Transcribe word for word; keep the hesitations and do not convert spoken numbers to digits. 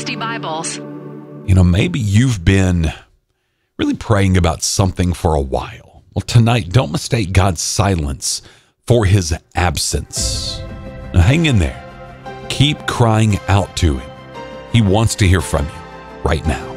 sixty Bibles. You know, maybe you've been really praying about something for a while. Well, tonight, don't mistake God's silence for his absence. Now, hang in there. Keep crying out to him. He wants to hear from you right now.